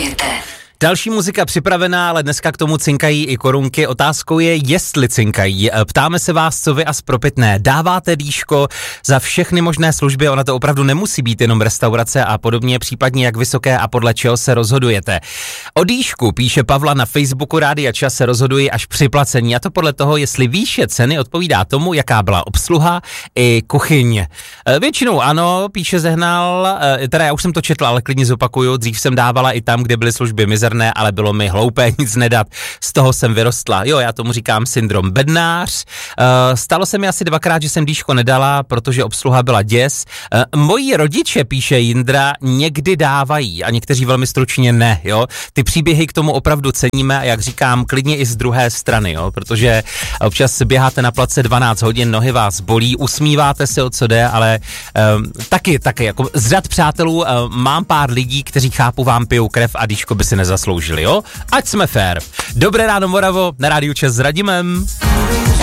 Další muzika připravená, ale dneska k tomu cinkají i korunky. Otázkou je, jestli cinkají. Ptáme se vás, co vy a spropitné. Dáváte dýško za všechny možné služby, ona to opravdu nemusí být jenom restaurace a podobně, případně jak vysoké a podle čeho se rozhodujete. O dýšku, píše Pavla na Facebooku Rádia Čas, se rozhoduji až při placení, a to podle toho, jestli výše ceny odpovídá tomu, jaká byla obsluha i kuchyň. Většinou ano, píše Zehnal, teda já už jsem to četl, ale klidně zopakuju, dřív jsem dávala i tam, kde byly služby mizerné, ale bylo mi hloupé nic nedat. Z toho jsem vyrostla. Jo, já tomu říkám syndrom bednář. Stalo se mi asi 2krát, že jsem dýško nedala, protože obsluha byla děs. Moji rodiče, píše Jindra, někdy dávají a někteří velmi stručně ne, jo. Ty příběhy k tomu opravdu ceníme a jak říkám, klidně i z druhé strany, jo, protože občas běháte na place 12 hodin, nohy vás bolí, usmíváte se, o co jde, ale taky, jako z řad přátelů mám pár lidí, kteří chápu, vám pijou krev a dýško by si nezasloužili, jo? Ať jsme fair. Dobré ráno, Moravo, na Rádiu Čas s Radimem.